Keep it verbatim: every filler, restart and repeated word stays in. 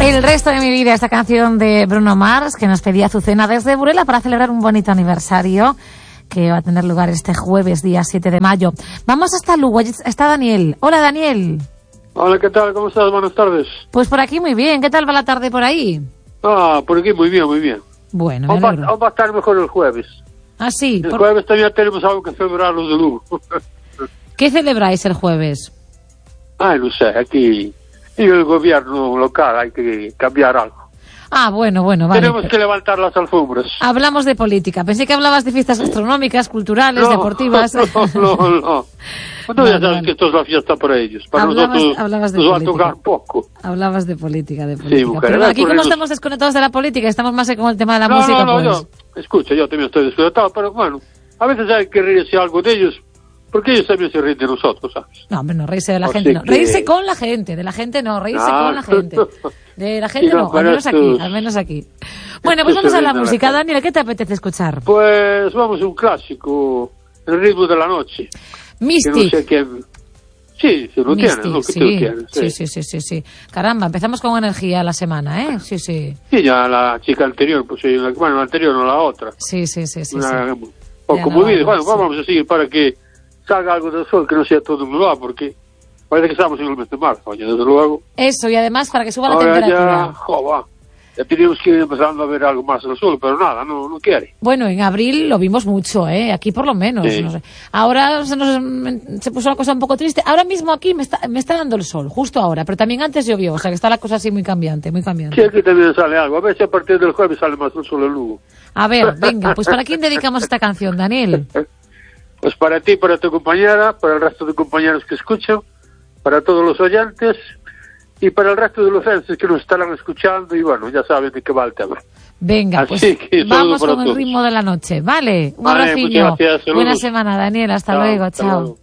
El resto de mi vida, esta canción de Bruno Mars, que nos pedía Azucena desde Burela para celebrar un bonito aniversario que va a tener lugar este jueves, día siete de mayo. Vamos hasta Lugo, allí está Daniel. Hola, Daniel. Hola, ¿qué tal? ¿Cómo estás? Buenas tardes. Pues por aquí muy bien. ¿Qué tal va la tarde por ahí? Ah, por aquí muy bien, muy bien. Bueno, me aún, va, alegro. aún va a estar mejor el jueves. Ah, sí. El por... jueves también tenemos algo que celebrar los de Lugo. ¿Qué celebráis el jueves? Ay, no sé, aquí en el gobierno local hay que cambiar algo. Ah, bueno, bueno, vale. Tenemos que levantar las alfombras. Hablamos de política. Pensé que hablabas de fiestas gastronómicas, culturales, no, deportivas. No, no, no. No, Vale, ya sabes vale. que esto es la fiesta para ellos. Para Hablabas, nosotros hablabas de nos va a política. tocar poco. Hablabas de política, de política. Sí, mujer, Pero era aquí como corrernos- estamos desconectados de la política, estamos más con el tema de la no, música, no, no, pues. yo, escucha, yo también estoy desconectado, pero bueno, a veces hay que reírse algo de ellos, porque ellos también se ríen de nosotros, ¿sabes? No, hombre, no, reírse de la Así gente no. que- Reírse con la gente, de la gente no, reírse Ah. con la gente. De la gente Sí, no, no, al pero menos aquí, estos- al menos aquí. Bueno, pues estos vamos se a la ríen de la música. gente. Daniel, ¿qué te apetece escuchar? Pues vamos a un clásico, El ritmo de la noche. Que no Mystic. sé quién... Sí, se lo Mystic, tienes, ¿no? Que sí. tú tienes, sí, sí, sí, sí, sí. Caramba, empezamos con energía la semana, ¿eh? Sí, sí. Sí, ya la chica anterior, pues sí, la- bueno, la anterior no la otra. Sí, sí, sí, sí. Una, sí. poco Ya no movida. va, Bueno, sí. vamos a seguir para que salga algo del sol, que no sea todo nublado, porque parece que estamos en el mes de marzo, oye, desde luego. Eso, y además para que suba la Ahora temperatura. ya, jo, va, ya teníamos que ir empezando a ver algo más del sol, pero nada, no, no quiere. Bueno, en abril lo vimos mucho, ¿eh? Aquí por lo menos. Sí. No sé. Ahora se, nos, se puso la cosa un poco triste. Ahora mismo aquí me está, me está dando el sol, justo ahora, pero también antes llovió, o sea que está la cosa así muy cambiante, muy cambiante. Sí, aquí también sale algo. A ver si a partir del jueves sale más el sol en Lugo. A ver, venga, pues ¿para quién dedicamos esta canción, Daniel? Pues para ti, para tu compañera, para el resto de compañeros que escuchan, para todos los oyentes y para el resto de los oyentes que nos estarán escuchando y bueno, ya saben de qué va el tema. Venga, Así pues que saludo vamos para con el todos. ritmo de la noche, ¿vale? Un Vale, abraciño. muchas gracias, saludos. Buena semana, Daniel, hasta Chao, luego, hasta chao. luego.